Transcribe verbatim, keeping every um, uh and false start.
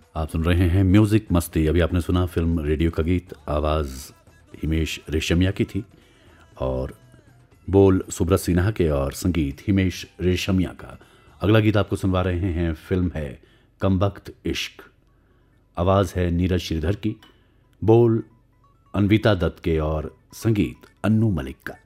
आप सुन रहे हैं म्यूजिक मस्ती। अभी आपने सुना फिल्म रेडियो का गीत, आवाज़ हिमेश रेशमिया की थी और बोल सुब्रत सिन्हा के और संगीत हिमेश रेशमिया का। अगला गीत आपको सुनवा रहे हैं, फिल्म है कमबख्त इश्क, आवाज़ है नीरज श्रीधर की, बोल अनविता दत्त के और संगीत अन्नू मलिक का।